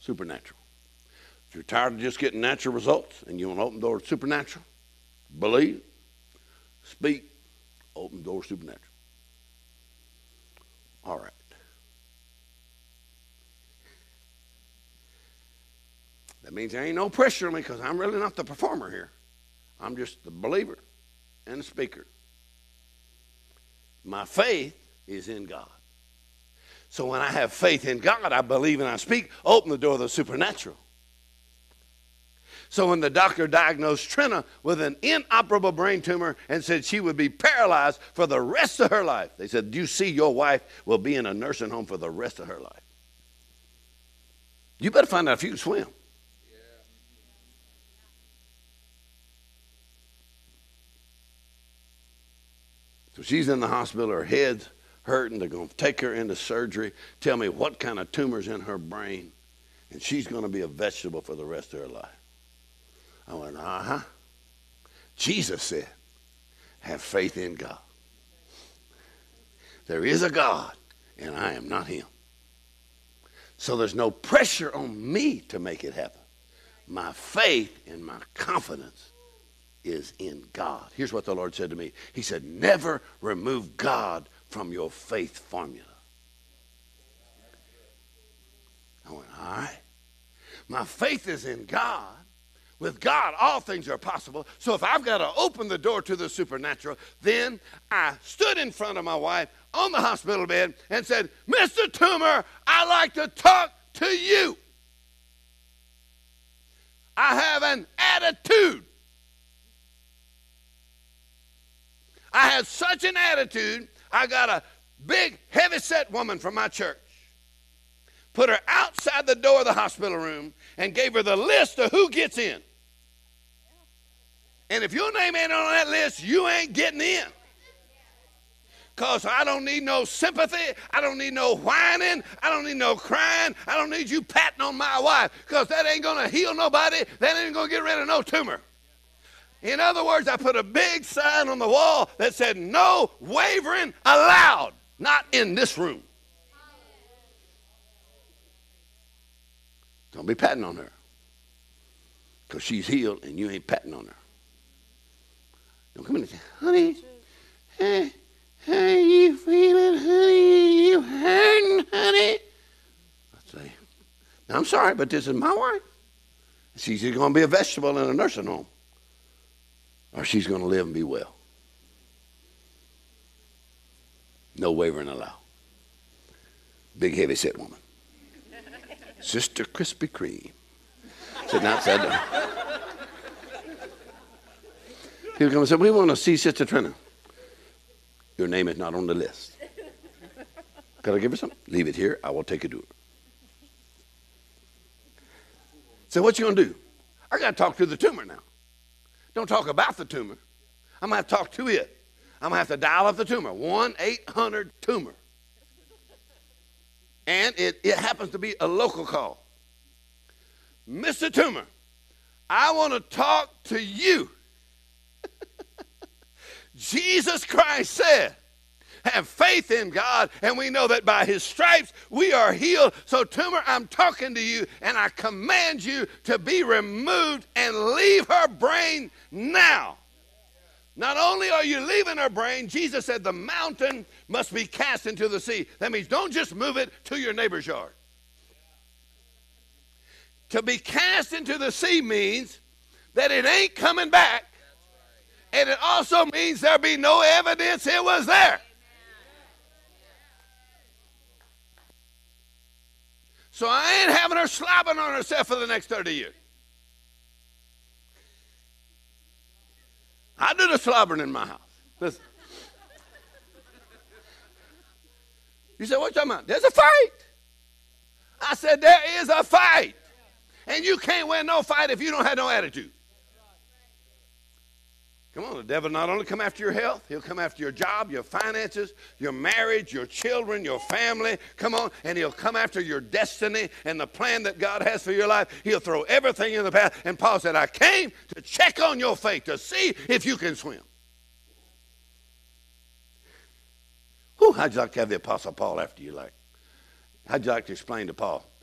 supernatural. If you're tired of just getting natural results and you want to open the door to supernatural, believe, speak, open the door to supernatural. All right. That means there ain't no pressure on me because I'm really not the performer here. I'm just the believer and the speaker. My faith is in God. So when I have faith in God, I believe and I speak, open the door to the supernatural. So when the doctor diagnosed Trina with an inoperable brain tumor and said she would be paralyzed for the rest of her life, they said, do you see your wife will be in a nursing home for the rest of her life? You better find out if you can swim. So she's in the hospital, her head's hurting, they're going to take her into surgery, tell me what kind of tumor's in her brain, and she's going to be a vegetable for the rest of her life. I went, Jesus said, have faith in God. There is a God, and I am not him. So there's no pressure on me to make it happen. My faith and my confidence is in God. Here's what the Lord said to me. He said, never remove God from your faith formula. I went, all right. My faith is in God. With God, all things are possible. So if I've got to open the door to the supernatural, then I stood in front of my wife on the hospital bed and said, Mr. Toomer, I'd like to talk to you. I have an attitude. I had such an attitude, I got a big, heavy-set woman from my church, put her outside the door of the hospital room, and gave her the list of who gets in. And if your name ain't on that list, you ain't getting in. Because I don't need no sympathy. I don't need no whining. I don't need no crying. I don't need you patting on my wife. Because that ain't going to heal nobody. That ain't going to get rid of no tumor. In other words, I put a big sign on the wall that said, no wavering allowed. Not in this room. Don't be patting on her. Because she's healed and you ain't patting on her. Don't come in and say, honey, how you feeling, honey? You hurting, honey? I say, I'm sorry, but this is my wife. She's either going to be a vegetable in a nursing home, or she's going to live and be well. No wavering allowed. Big, heavy-set woman. Sister Krispy Kreme. Sitting outside there. People come and say, we want to see Sister Trina. Your name is not on the list. Can I give her something? Leave it here. I will take it to her. So what you going to do? I got to talk to the tumor now. Don't talk about the tumor. I'm going to have to talk to it. I'm going to have to dial up the tumor. 1-800-TUMOR. And it happens to be a local call. Mr. Toomer, I want to talk to you. Jesus Christ said, have faith in God, and we know that by his stripes we are healed. So, tumor, I'm talking to you, and I command you to be removed and leave her brain now. Not only are you leaving her brain, Jesus said the mountain must be cast into the sea. That means don't just move it to your neighbor's yard. To be cast into the sea means that it ain't coming back. And it also means there'll be no evidence it was there. So I ain't having her slobbing on herself for the next 30 years. I do the slobbering in my house. Listen. You said, what you talking about? There's a fight. I said, there is a fight. And you can't win no fight if you don't have no attitude. Come on, the devil not only come after your health, he'll come after your job, your finances, your marriage, your children, your family. Come on, and he'll come after your destiny and the plan that God has for your life. He'll throw everything in the path. And Paul said, I came to check on your faith to see if you can swim. Whew, how'd you like to have the Apostle Paul after you? How'd you like to explain to Paul?